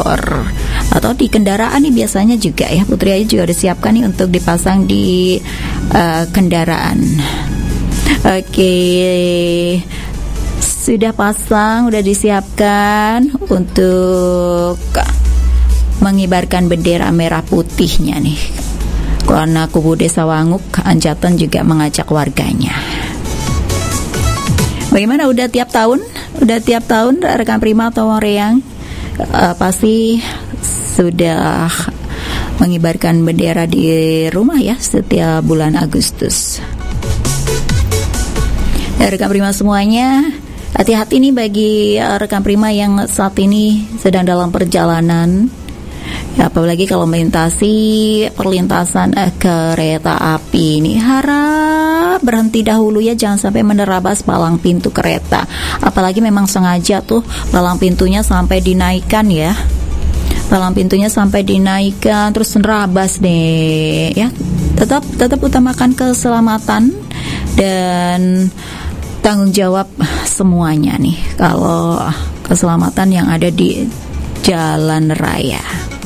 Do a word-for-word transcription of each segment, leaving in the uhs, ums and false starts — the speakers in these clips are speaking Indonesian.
motor atau di kendaraan nih biasanya juga ya. Putri Ayu juga disiapkan nih untuk dipasang di uh, kendaraan. Oke, sudah pasang, udah disiapkan untuk mengibarkan bendera merah putihnya nih. Karena kubu Desa Wanguk Anjatan juga mengajak warganya. Bagaimana, udah tiap tahun? Udah tiap tahun rekan Prima atau Reang uh, pasti sudah mengibarkan bendera di rumah ya setiap bulan Agustus. Ya, rekan Prima semuanya, hati-hati nih bagi uh, rekan Prima yang saat ini sedang dalam perjalanan. Ya, apalagi kalau melintasi perlintasan eh, kereta api ini, harap berhenti dahulu ya, jangan sampai menerabas palang pintu kereta. Apalagi memang sengaja tuh palang pintunya sampai dinaikkan ya, palang pintunya sampai dinaikkan terus nerabas deh ya. Tetap tetap utamakan keselamatan dan tanggung jawab semuanya nih kalau keselamatan yang ada di jalan raya.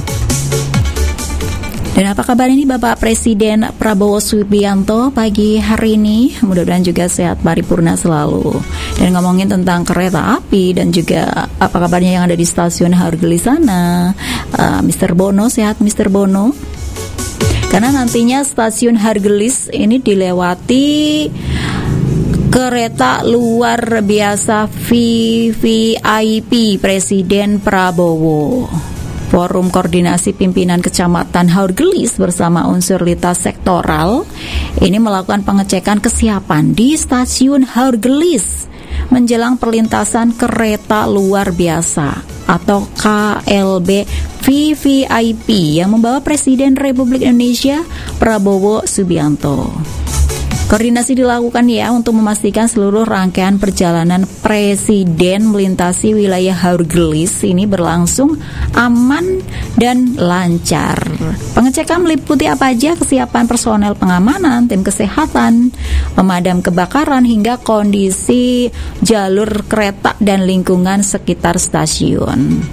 Dan apa kabar ini Bapak Presiden Prabowo Subianto pagi hari ini? Mudah-mudahan juga sehat paripurna selalu. Dan ngomongin tentang kereta api dan juga apa kabarnya yang ada di stasiun Hargelis sana, uh, mister Bono, sehat mister Bono? Karena nantinya stasiun Hargelis ini dilewati kereta luar biasa V V I P Presiden Prabowo. Forum Koordinasi Pimpinan Kecamatan Hargelis bersama unsur lintas sektoral ini melakukan pengecekan kesiapan di stasiun Hargelis menjelang perlintasan kereta luar biasa atau K L B V V I P yang membawa Presiden Republik Indonesia Prabowo Subianto. Koordinasi dilakukan ya untuk memastikan seluruh rangkaian perjalanan Presiden melintasi wilayah Hargelis ini berlangsung aman dan lancar. Pengecekan meliputi apa aja? Kesiapan personel pengamanan, tim kesehatan, pemadam kebakaran, hingga kondisi jalur kereta dan lingkungan sekitar stasiun.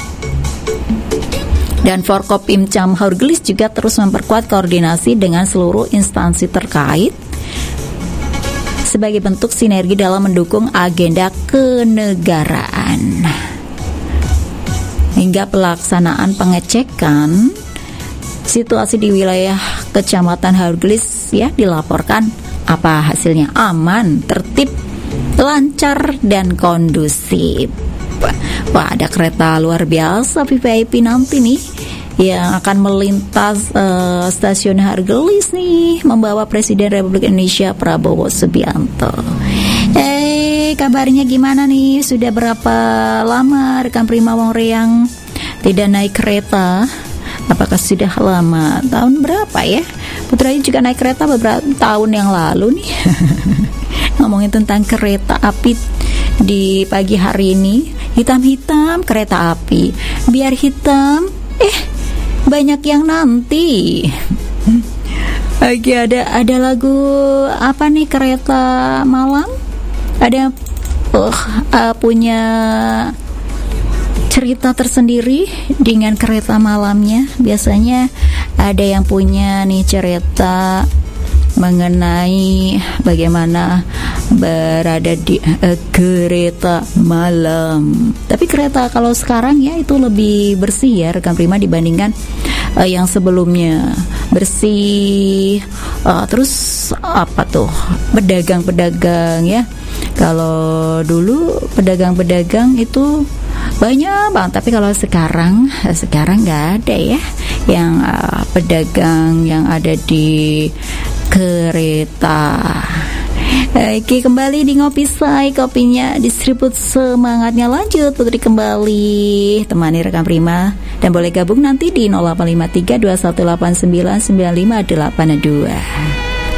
Dan Forkopimcam Hargelis juga terus memperkuat koordinasi dengan seluruh instansi terkait sebagai bentuk sinergi dalam mendukung agenda kenegaraan. Hingga pelaksanaan pengecekan situasi di wilayah Kecamatan Hargelis ya dilaporkan apa hasilnya? Aman, tertib, lancar dan kondusif. Wah, ada kereta luar biasa V V I P nanti nih yang akan melintas uh, stasiun Hargelis nih, membawa Presiden Republik Indonesia Prabowo Subianto. Eh, kabarnya gimana nih? Sudah berapa lama rekan Prima Wong Reang tidak naik kereta? Apakah sudah lama? Tahun berapa ya? Putra juga naik kereta beberapa tahun yang lalu nih. Ngomongin tentang kereta api di pagi hari ini, hitam-hitam kereta api. Biar hitam, eh banyak yang nanti. Lagi ada ada lagu apa nih, kereta malam? Ada uh, uh, punya cerita tersendiri dengan kereta malamnya. Biasanya ada yang punya nih cerita mengenai bagaimana berada di uh, kereta malam. Tapi kereta kalau sekarang ya itu lebih bersih ya rekan Prima dibandingkan uh, yang sebelumnya. Bersih, uh, terus apa tuh, pedagang-pedagang ya. Kalau dulu pedagang-pedagang itu banyak banget, tapi kalau sekarang sekarang nggak ada ya yang uh, pedagang yang ada di kereta. Oke, kembali di Ngopi Say, kopinya diseruput semangatnya. Lanjut Putri kembali temani rekan Prima, dan boleh gabung nanti di nol delapan lima tiga dua satu delapan sembilan sembilan lima delapan dua.